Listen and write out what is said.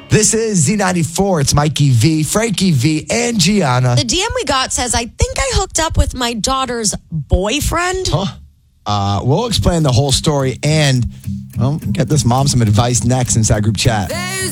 This is Z94. It's Mikey V, Frankie V, and Gianna. The DM we got says, I think I hooked up with my daughter's boyfriend. Huh? We'll explain the whole story and, well, get this mom some advice next inside group chat.